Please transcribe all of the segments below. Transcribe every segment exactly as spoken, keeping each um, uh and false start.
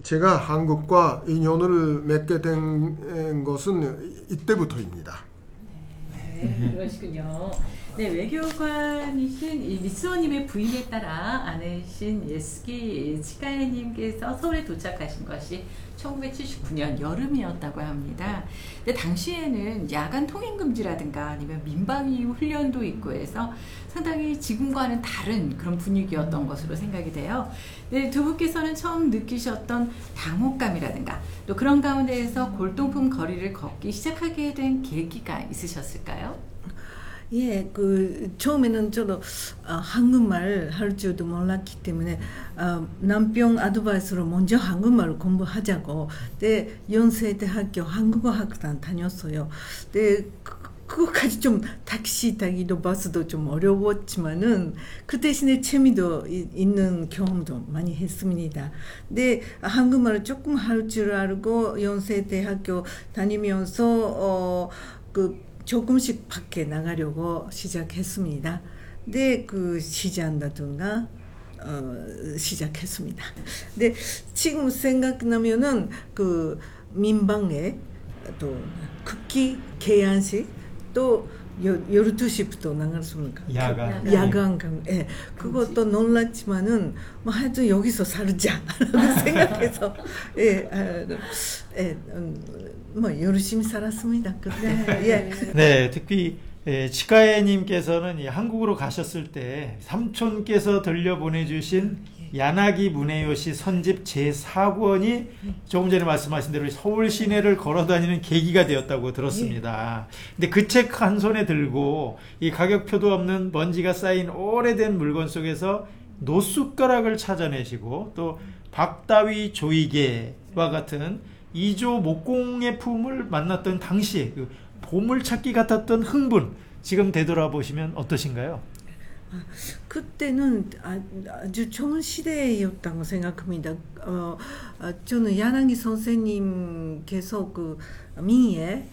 제가 한국과 인연을 맺게 된 것은 이때부터입니다. 네, 그러시군요. 네, 외교관이신 이 미스오님의 부임에 따라 아내신 예스기 치카에님께서 서울에 도착하신 것이 천구백칠십구 년 여름이었다고 합니다. 근데 당시에는 야간 통행 금지라든가 아니면 민방위 훈련도 있고 해서 상당히 지금과는 다른 그런 분위기였던 것으로 생각이 돼요. 네, 두 분께서는 처음 느끼셨던 당혹감이라든가 또 그런 가운데에서 골동품 거리를 걷기 시작하게 된 계기가 있으셨을까요? 예, 그 처음에는 저도 어, 한국말 할 줄도 몰랐기 때문에 어, 남편 아드바이스로 먼저 한국말을 공부하자고 네, 연세대학교 한국어학단 다녔어요. 네, 그, 그거까지 좀 택시 타기도 버스도 좀 어려웠지만은 그 대신에 재미도 이, 있는 경험도 많이 했습니다. 근데 한국말을 조금 할 줄 알고 연세대학교 다니면서 어, 그 조금씩 밖에 나가려고 시작했습니다. 네, 그 시장이라든가 어, 시작했습니다. 근데 지금 생각나면은 그 민방에 또 국기 개안식 또 열두 시부터 나갔습니까? 야간. 야간 강, 예. 그것도 놀랐지만은, 뭐, 하여튼 여기서 살자라고 생각해서, 예, 아, 예, 음, 뭐, 열심히 살았습니다. 그때. 예. 네, 특히, 예, 치카에님께서는 한국으로 가셨을 때 삼촌께서 들려보내주신 야나기 무네요시 선집 제사 권이 조금 전에 말씀하신 대로 서울 시내를 걸어다니는 계기가 되었다고 들었습니다. 근데 그 책 한 손에 들고 이 가격표도 없는 먼지가 쌓인 오래된 물건 속에서 노숟가락을 찾아내시고 또 박다위 조이개와 같은 이조 목공의 품을 만났던 당시에 그 보물찾기 같았던 흥분, 지금 되돌아보시면 어떠신가요? 그때는 아주 좋은 시대였다고 생각합니다. 어, 저는 야나기 선생님께서 그 민예를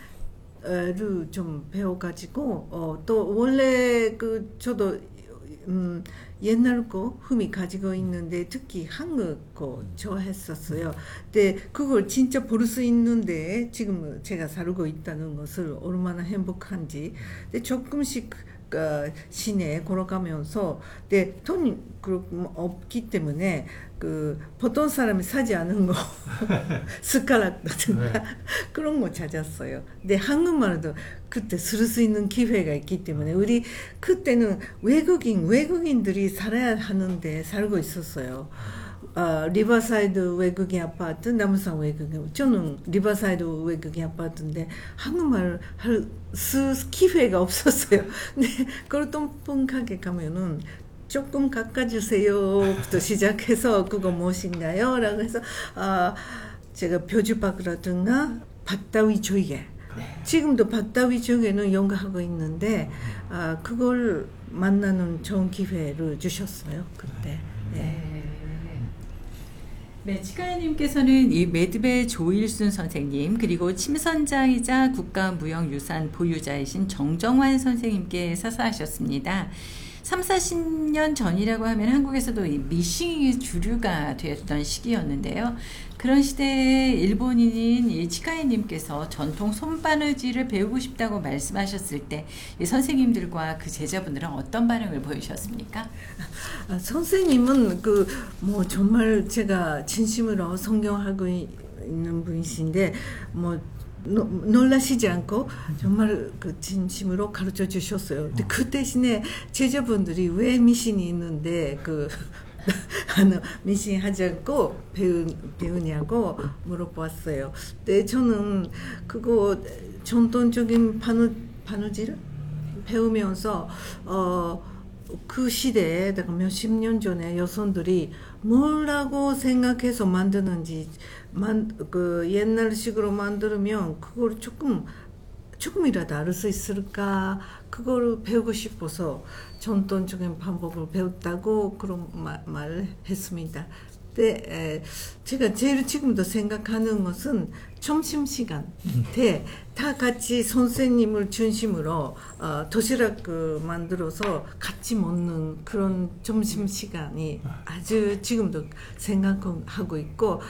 좀 배워가지고 어, 또 원래 그 저도 음, 옛날 거 흠이 가지고 있는데 특히 한국 거 좋아했었어요. 근데 그걸 진짜 볼 수 있는데 지금 제가 살고 있다는 것을 얼마나 행복한지. 근데 조금씩 그 시내에 걸어가면서 네, 돈이 없기 때문에 그 보통 사람이 사지 않은 거 숟가락이라든가 네. 그런 거 찾았어요. 근데 한국말도 그때 쓸 수 있는 기회가 있기 때문에 우리 그때는 외국인 외국인들이 살아야 하는데 살고 있었어요. 어, 리버사이드 외국인 아파트, 남산 외국인. 저는 리버사이드 외국인 아파트인데 한국말 할 수 기회가 없었어요. 근데 골동품 가게 가면은 조금 깎아주세요부터 시작해서 그거 무엇인가요? 라고 해서 아, 제가 표주박이라든가 박다위 조개. 네. 지금도 박다위 조개는 연구하고 있는데 아, 그걸 만나는 좋은 기회를 주셨어요. 그때. 네. 네, 치카에님께서는 이 매듭의 조일순 선생님 그리고 침선장이자 국가무형유산 보유자이신 정정환 선생님께 사사하셨습니다. 삼사십 년 전이라고 하면 한국에서도 이 미싱이 주류가 되었던 시기였는데요. 그런 시대에 일본인인 이 치카에님께서 전통 손바느질을 배우고 싶다고 말씀하셨을 때 이 선생님들과 그 제자분들은 어떤 반응을 보이셨습니까? 아, 선생님은 그 뭐 정말 제가 진심으로 성경하고 있는 분이신데 뭐 노, 놀라시지 않고 정말 그 진심으로 가르쳐 주셨어요. 근데 그 대신에 제자분들이 왜 미신이 있는데 그 미신 하지 않고 배우, 배우냐고 물어봤어요. 근데 저는 그거 전통적인 바느, 바느질 배우면서 어 그 시대에 내가 몇십 년 전에 여성들이 뭐라고 생각해서 만드는지 만, 그 옛날식으로 만들면 그걸 조금 조금이라도 알 수 있을까 그거를 배우고 싶어서 전통적인 방법을 배웠다고 그런 말, 말을 했습니다. 근데 에, 제가 제일 지금도 생각하는 것은 점심시간 때 다 같이 선생님을 중심으로 어, 도시락 그 만들어서 같이 먹는 그런 점심시간이 아주 지금도 생각하고 있고